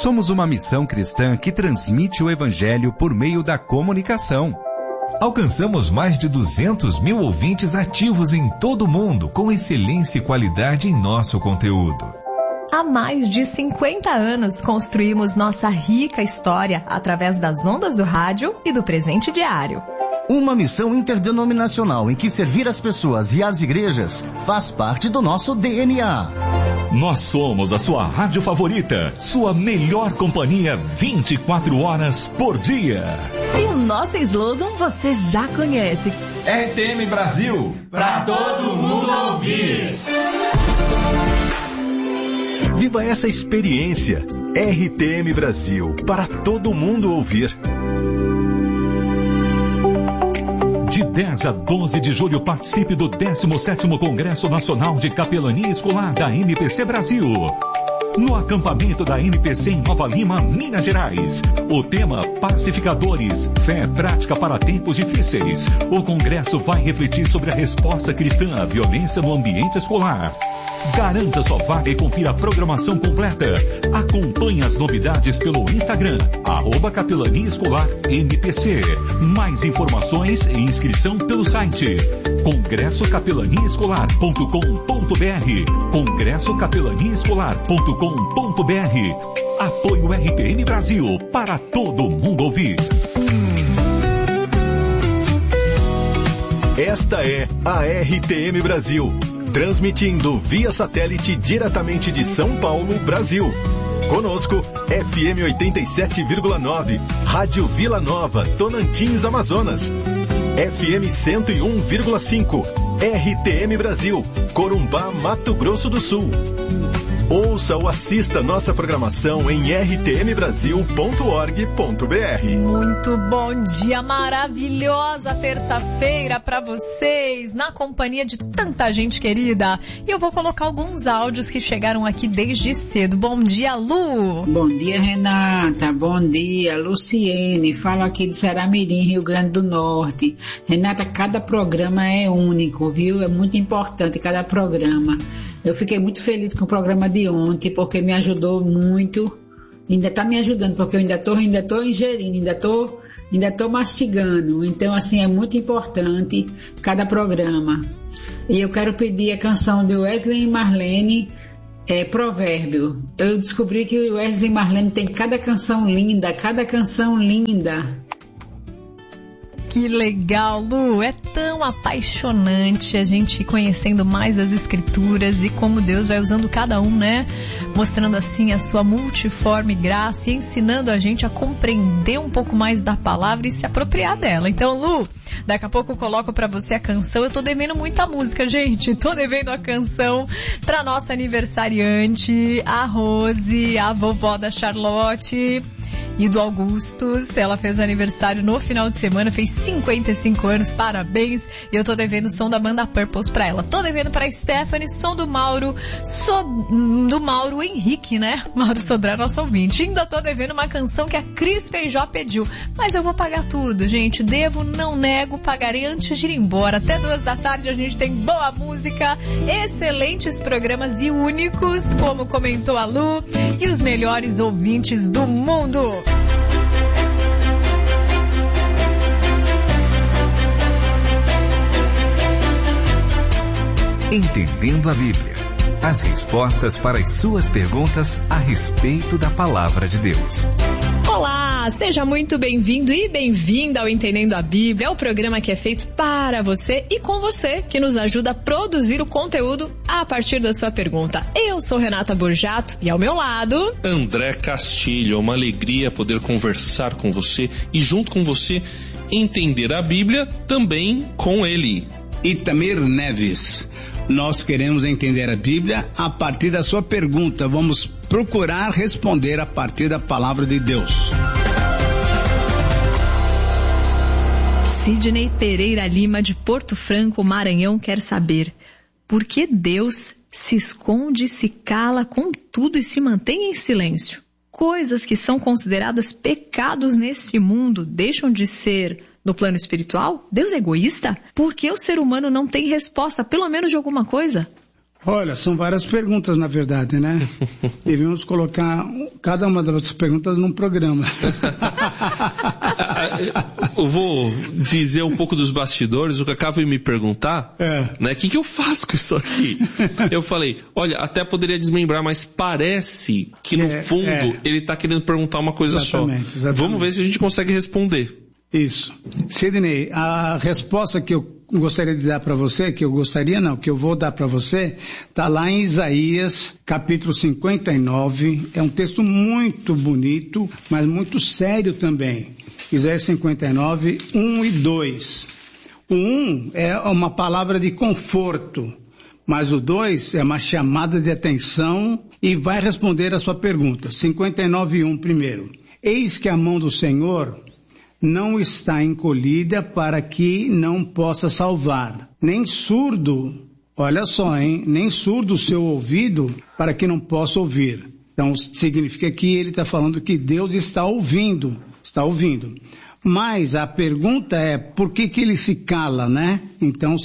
Somos uma missão cristã que transmite o Evangelho por meio da comunicação. Alcançamos mais de 200 mil ouvintes ativos em todo o mundo, com excelência e qualidade em nosso conteúdo. Há mais de 50 anos construímos nossa rica história através das ondas do rádio e do presente diário. Uma missão interdenominacional em que servir as pessoas e as igrejas faz parte do nosso DNA. Nós somos a sua rádio favorita, sua melhor companhia 24 horas por dia. E o nosso slogan você já conhece. RTM Brasil, pra todo mundo ouvir. Viva essa experiência. RTM Brasil, para todo mundo ouvir. De 10 a 12 de julho, participe do 17º Congresso Nacional de Capelania Escolar da MPC Brasil. No acampamento da MPC em Nova Lima, Minas Gerais. O tema Pacificadores, fé prática para tempos difíceis. O congresso vai refletir sobre a resposta cristã à violência no ambiente escolar. Garanta sua vaga e confira a programação completa. Acompanhe as novidades pelo Instagram, @Capelania Escolar MPC. Mais informações e inscrição pelo site congressocapelaniaescolar.com.br. congressocapelaniaescolar.com.br. Apoio RTM Brasil, para todo mundo ouvir. Esta é a RTM Brasil, transmitindo via satélite diretamente de São Paulo, Brasil. Conosco, FM 87,9, Rádio Vila Nova, Tonantins, Amazonas. FM 101,5, RTM Brasil, Corumbá, Mato Grosso do Sul. Ouça ou assista nossa programação em rtmbrasil.org.br. Muito bom dia, maravilhosa terça-feira para vocês, na companhia de tanta gente querida. E eu vou colocar alguns áudios que chegaram aqui desde cedo. Bom dia, Lu. Bom dia, Renata. Bom dia, Luciene. Falo aqui de Saramirim, Rio Grande do Norte. Renata, cada programa é único, viu? É muito importante cada programa. Eu fiquei muito feliz com o programa de ontem, porque me ajudou muito. Ainda está me ajudando, porque eu ainda tô ingerindo, ainda tô mastigando. Então, assim, é muito importante cada programa. E eu quero pedir a canção de Wesley e Marlene, Provérbio. Eu descobri que o Wesley e Marlene tem cada canção linda. Que legal, Lu, é tão apaixonante a gente ir conhecendo mais as escrituras e como Deus vai usando cada um, né? Mostrando assim a sua multiforme graça e ensinando a gente a compreender um pouco mais da palavra e se apropriar dela. Então, Lu, daqui a pouco eu coloco pra você a canção. Eu tô devendo muita música, gente. Tô devendo a canção pra nossa aniversariante, a Rose, a vovó da Charlotte e do Augustus. Ela fez aniversário no final de semana, fez 55 anos, parabéns. E eu tô devendo o som da banda Purples pra ela. Tô devendo pra Stephanie, som do Mauro Henrique, né? Mauro Sodré, nosso ouvinte. Ainda tô devendo uma canção que a Cris Feijó pediu. Mas eu vou pagar tudo, gente. Devo, não nego, pagarei antes de ir embora. Até 2 da tarde a gente tem boa música, excelentes programas e únicos, como comentou a Lu, e os melhores ouvintes do mundo. Entendendo a Bíblia. As respostas para as suas perguntas a respeito da Palavra de Deus. Olá, seja muito bem-vindo e bem-vinda ao Entendendo a Bíblia, é o programa que é feito para você e com você, que nos ajuda a produzir o conteúdo a partir da sua pergunta. Eu sou Renata Borjato e ao meu lado... André Castilho, é uma alegria poder conversar com você e junto com você entender a Bíblia também com ele. Itamir Neves. Nós queremos entender a Bíblia a partir da sua pergunta. Vamos procurar responder a partir da palavra de Deus. Sidney Pereira Lima, de Porto Franco, Maranhão, quer saber: por que Deus se esconde, se cala com tudo e se mantém em silêncio? Coisas que são consideradas pecados neste mundo deixam de ser no plano espiritual? Deus é egoísta? Por que o ser humano não tem resposta, pelo menos de alguma coisa? Olha, são várias perguntas, na verdade, né? Devemos colocar cada uma das perguntas num programa. Eu vou dizer um pouco dos bastidores. O Cacá veio me perguntar, né? O que eu faço com isso aqui? Eu falei, olha, até poderia desmembrar, mas parece que no fundo ele está querendo perguntar uma coisa exatamente. Vamos ver se a gente consegue responder. Isso. Sidney, a resposta que eu gostaria de dar para você, que eu vou dar para você, está lá em Isaías, capítulo 59. É um texto muito bonito, mas muito sério também. Isaías 59, 1 e 2. O 1 é uma palavra de conforto, mas o 2 é uma chamada de atenção e vai responder a sua pergunta. 59, 1 primeiro. Eis que a mão do Senhor não está encolhida para que não possa salvar, nem surdo, olha só, nem surdo o seu ouvido para que não possa ouvir. Então significa que ele está falando que Deus está ouvindo. Mas a pergunta é, por que ele se cala, né? Então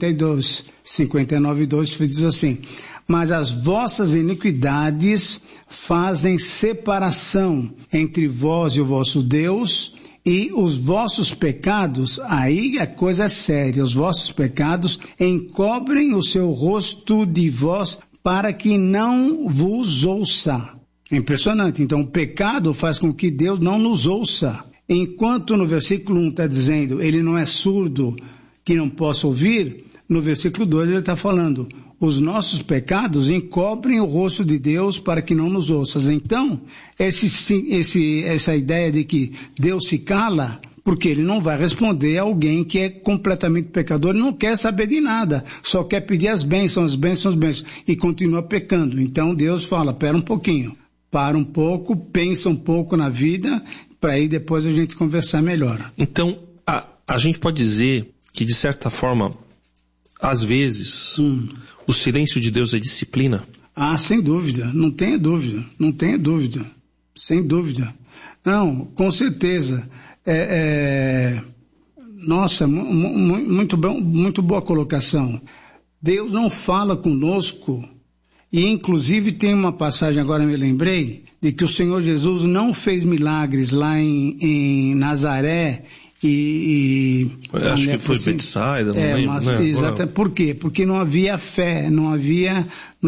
59:2 diz assim, mas as vossas iniquidades fazem separação entre vós e o vosso Deus, e os vossos pecados, aí a coisa é séria, os vossos pecados encobrem o seu rosto de vós para que não vos ouça. É impressionante. Então o pecado faz com que Deus não nos ouça. Enquanto no versículo 1 está dizendo, ele não é surdo que não possa ouvir, no versículo 2 ele está falando, os nossos pecados encobrem o rosto de Deus para que não nos ouças. Então, essa ideia de que Deus se cala, porque ele não vai responder a alguém que é completamente pecador, não quer saber de nada, só quer pedir as bênçãos, e continua pecando. Então Deus fala, pera um pouquinho, para um pouco, pensa um pouco na vida, para aí depois a gente conversar melhor. Então, a gente pode dizer que, de certa forma, às vezes, o silêncio de Deus é disciplina? Sem dúvida, não tenha dúvida, sem dúvida. Não, com certeza. Nossa, muito boa colocação. Deus não fala conosco, e inclusive tem uma passagem, agora me lembrei, de que o Senhor Jesus não fez milagres lá em Nazaré, acho que foi Betsaida, não lembro, né? Exatamente. Por quê? Porque não havia fé, não havia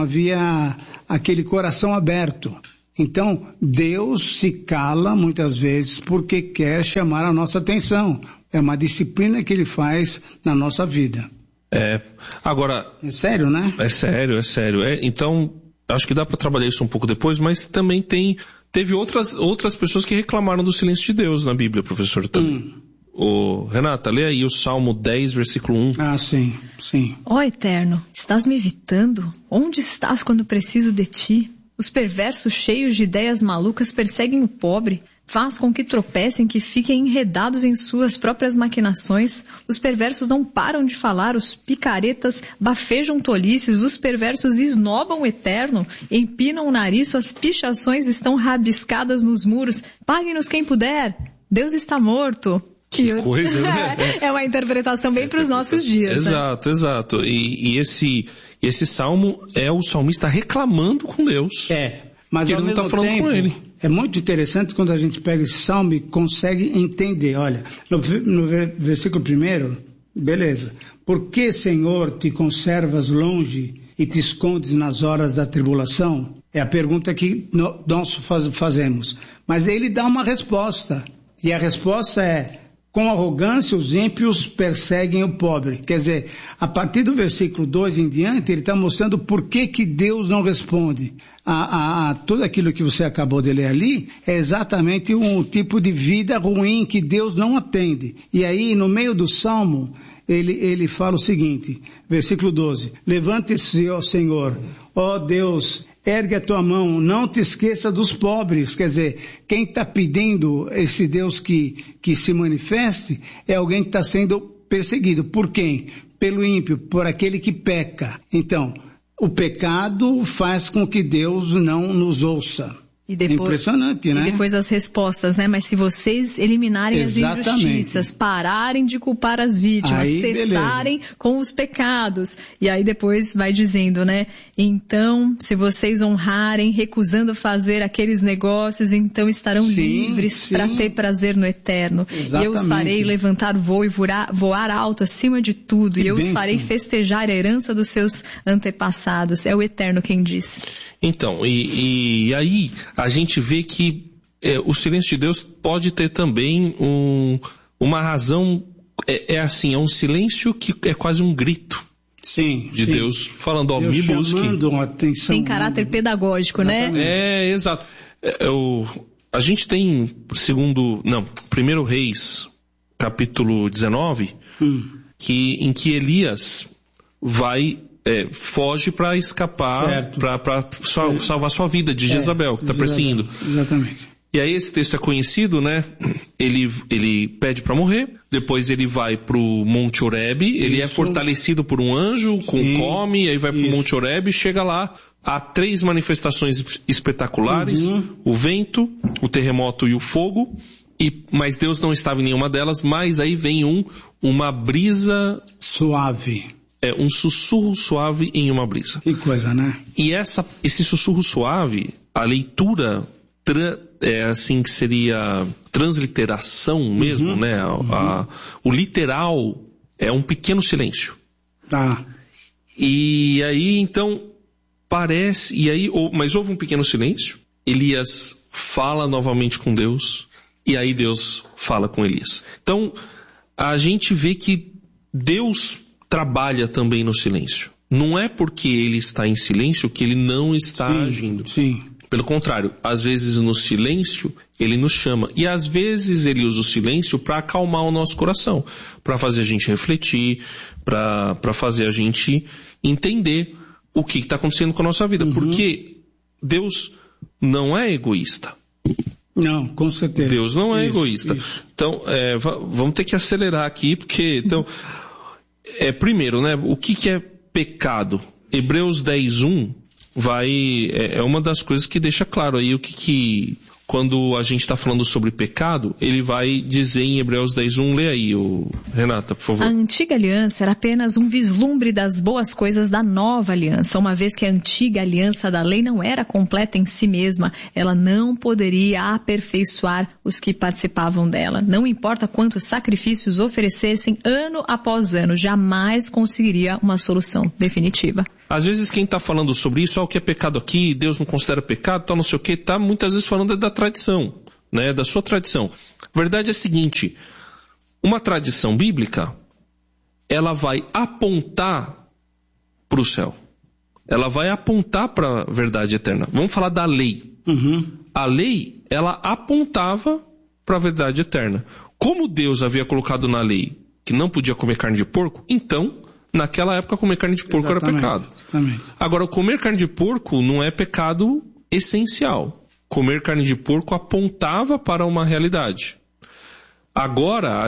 aquele coração aberto. Então, Deus se cala muitas vezes porque quer chamar a nossa atenção. É uma disciplina que ele faz na nossa vida. Agora... É sério, né? É sério. Então, acho que dá para trabalhar isso um pouco depois, mas também teve outras pessoas que reclamaram do silêncio de Deus na Bíblia, professor, também. Renata, lê aí o Salmo 10, versículo 1. Sim. Ó Eterno, estás me evitando? Onde estás quando preciso de ti? Os perversos cheios de ideias malucas perseguem o pobre. Faz com que tropecem, que fiquem enredados em suas próprias maquinações. Os perversos não param de falar, os picaretas bafejam tolices, os perversos esnobam o Eterno, empinam o nariz, suas pichações estão rabiscadas nos muros. Pague-nos quem puder, Deus está morto. Que coisa, né? É uma interpretação bem para os nossos dias. Exato. E esse salmo é o salmista reclamando com Deus. Mas ele não está falando tempo, com ele. É muito interessante quando a gente pega esse salmo e consegue entender. Olha, no versículo 1, beleza. Por que, Senhor, te conservas longe e te escondes nas horas da tribulação? É a pergunta que nós fazemos. Mas ele dá uma resposta. E a resposta é... Com arrogância, os ímpios perseguem o pobre. Quer dizer, a partir do versículo 2 em diante, ele está mostrando por que Deus não responde. Tudo aquilo que você acabou de ler ali é exatamente um tipo de vida ruim que Deus não atende. E aí, no meio do Salmo, ele fala o seguinte, versículo 12. Levante-se, ó Senhor, ó Deus, ergue a tua mão, não te esqueça dos pobres. Quer dizer, quem está pedindo esse Deus que se manifeste é alguém que está sendo perseguido. Por quem? Pelo ímpio, por aquele que peca. Então, o pecado faz com que Deus não nos ouça. E depois, impressionante, né? E depois as respostas, né? Mas se vocês eliminarem Exatamente. as injustiças, pararem de culpar as vítimas, aí, cessarem beleza. com os pecados. E aí depois vai dizendo, né? Então, se vocês honrarem, recusando fazer aqueles negócios, então estarão livres para ter prazer no eterno. Exatamente. E eu os farei levantar voo e voar alto acima de tudo. E eu os farei festejar a herança dos seus antepassados. É o eterno quem diz. Então, e aí a gente vê que o silêncio de Deus pode ter também uma razão, é um silêncio que é quase um grito. Sim, de Deus falando, Deus me busque. Atenção, tem caráter pedagógico, né? Exato. A gente tem, 1 Reis, capítulo 19, em que Elias foge para escapar, para salvar sua vida de Jezabel, que está perseguindo. Exatamente. E aí esse texto é conhecido, né? Ele pede para morrer, depois ele vai pro Monte Horebe, ele é fortalecido por um anjo, come, aí vai pro Monte Horebe, chega lá, há 3 manifestações espetaculares, o vento, o terremoto e o fogo, mas Deus não estava em nenhuma delas, mas aí vem uma brisa suave. Um sussurro suave em uma brisa. Que coisa, né? E esse sussurro suave, a leitura que seria transliteração mesmo, né? O literal é um pequeno silêncio. Tá. E aí, então, mas houve um pequeno silêncio, Elias fala novamente com Deus, e aí Deus fala com Elias. Então, a gente vê que Deus trabalha também no silêncio. Não é porque ele está em silêncio que ele não está agindo. Sim. Pelo contrário, às vezes no silêncio ele nos chama. E às vezes ele usa o silêncio para acalmar o nosso coração, para fazer a gente refletir, para fazer a gente entender o que está acontecendo com a nossa vida. Porque Deus não é egoísta. Não, com certeza. Deus não é egoísta. Isso. Então, vamos ter que acelerar aqui, porque... Então, primeiro, né, o que é pecado? Hebreus 10:1 é uma das coisas que deixa claro aí o que quando a gente está falando sobre pecado, ele vai dizer em Hebreus 10:1, lê aí, Renata, por favor. A antiga aliança era apenas um vislumbre das boas coisas da nova aliança, uma vez que a antiga aliança da lei não era completa em si mesma, ela não poderia aperfeiçoar os que participavam dela. Não importa quantos sacrifícios oferecessem ano após ano, jamais conseguiria uma solução definitiva. Às vezes quem está falando sobre isso, o que é pecado aqui, Deus não considera pecado, tal, não sei o que, tá muitas vezes falando da tradição, né, da sua tradição. A verdade é a seguinte, uma tradição bíblica, ela vai apontar para o céu. Ela vai apontar para a verdade eterna. Vamos falar da lei. A lei, ela apontava para a verdade eterna. Como Deus havia colocado na lei que não podia comer carne de porco, então... Naquela época, comer carne de porco era pecado. Exatamente. Agora, comer carne de porco não é pecado essencial. Comer carne de porco apontava para uma realidade. Agora,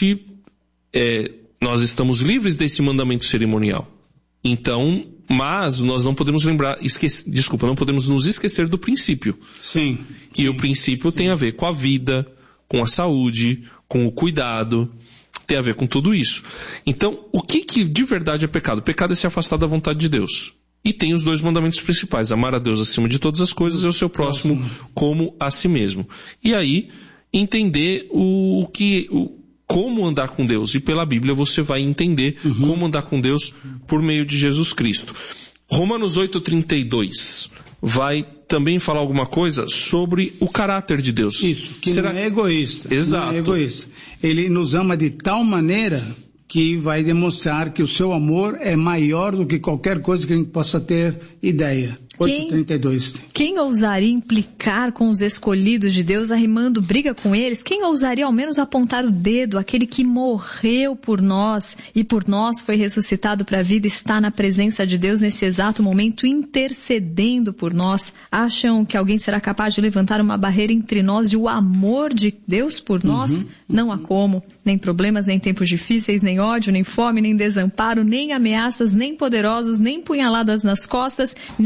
nós estamos livres desse mandamento cerimonial. Então, mas nós não podemos não podemos nos esquecer do princípio. Sim. E o princípio tem a ver com a vida, com a saúde, com o cuidado... Tem a ver com tudo isso. Então, o que de verdade é pecado? Pecado é se afastar da vontade de Deus. E tem os 2 mandamentos principais. Amar a Deus acima de todas as coisas e o seu próximo como a si mesmo. E aí, entender como andar com Deus. E pela Bíblia você vai entender como andar com Deus por meio de Jesus Cristo. Romanos 8:32 vai também falar alguma coisa sobre o caráter de Deus. Isso, que não é egoísta. Exato. Não é egoísta. Ele nos ama de tal maneira que vai demonstrar que o seu amor é maior do que qualquer coisa que a gente possa ter ideia. 8:32. Quem ousaria implicar com os escolhidos de Deus, arrimando briga com eles? Quem ousaria ao menos apontar o dedo? Aquele que morreu por nós e por nós foi ressuscitado para a vida, está na presença de Deus nesse exato momento, intercedendo por nós. Acham que alguém será capaz de levantar uma barreira entre nós e o amor de Deus por nós? Não há como. Nem problemas, nem tempos difíceis, nem ódio, nem fome, nem desamparo, nem ameaças, nem poderosos, nem punhaladas nas costas, nem mesmo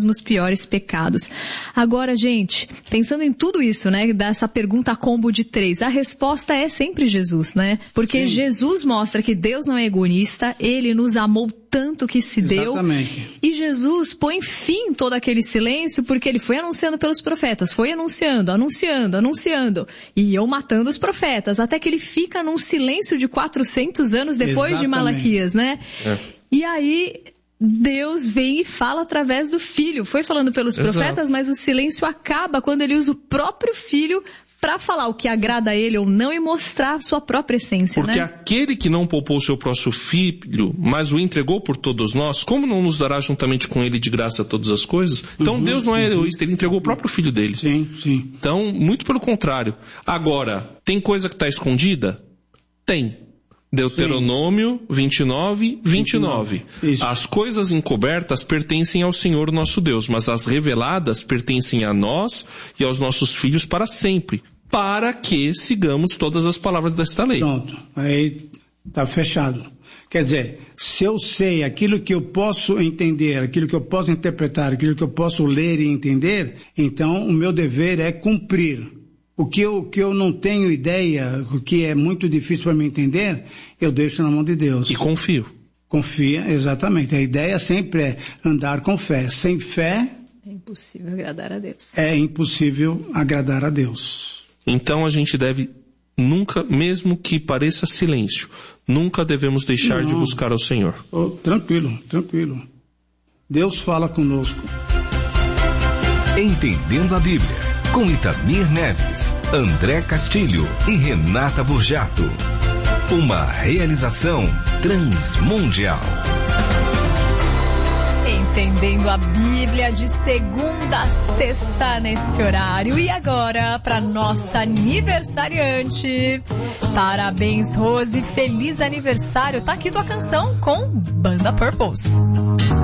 nos piores pecados. Agora, gente, pensando em tudo isso, né, dessa pergunta combo de 3, a resposta é sempre Jesus, né? Porque Jesus mostra que Deus não é egoísta, Ele nos amou tanto que se deu. Exatamente. E Jesus põe fim em todo aquele silêncio porque Ele foi anunciando pelos profetas, foi anunciando, e iam matando os profetas, até que Ele fica num silêncio de 400 anos depois de Malaquias, né? E aí Deus vem e fala através do Filho. Foi falando pelos profetas, mas o silêncio acaba quando Ele usa o próprio Filho para falar o que agrada a Ele ou não e mostrar a sua própria essência, porque né? aquele que não poupou o seu próprio Filho, mas o entregou por todos nós, como não nos dará juntamente com Ele de graça todas as coisas? Então Deus não é egoísta, Ele entregou o próprio Filho dele. Sim. Então, muito pelo contrário. Agora, tem coisa que está escondida? Tem. Deuteronômio 29. As coisas encobertas pertencem ao Senhor nosso Deus, mas as reveladas pertencem a nós e aos nossos filhos para sempre, para que sigamos todas as palavras desta lei. Pronto, aí está fechado. Quer dizer, se eu sei aquilo que eu posso entender, aquilo que eu posso interpretar, aquilo que eu posso ler e entender, então o meu dever é cumprir. O que eu não tenho ideia, o que é muito difícil para mim entender, eu deixo na mão de Deus. E confio. Confia, exatamente. A ideia sempre é andar com fé. Sem fé... é impossível agradar a Deus. É impossível agradar a Deus. Então a gente deve nunca, mesmo que pareça silêncio, nunca devemos deixar de buscar ao Senhor. Tranquilo. Deus fala conosco. Entendendo a Bíblia, com Itamir Neves, André Castilho e Renata Burjato. Uma realização Transmundial. Entendendo a Bíblia de segunda a sexta nesse horário. E agora, para nossa aniversariante. Parabéns, Rose. Feliz aniversário. Tá aqui tua canção com Banda Purpose.